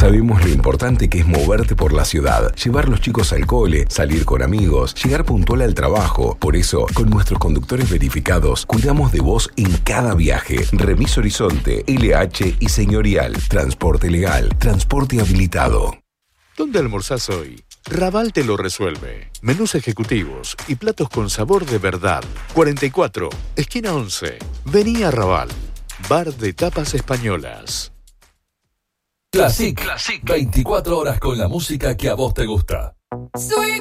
Sabemos lo importante que es moverte por la ciudad, llevar los chicos al cole, salir con amigos, llegar puntual al trabajo. Por eso, con nuestros conductores verificados, cuidamos de vos en cada viaje. Remis Horizonte, LH y Señorial. Transporte legal, transporte habilitado. ¿Dónde almorzás hoy? Raval te lo resuelve. Menús ejecutivos y platos con sabor de verdad. 44, esquina 11. Vení a Raval. Bar de tapas españolas. Classic. 24 horas con la música que a vos te gusta. Sweet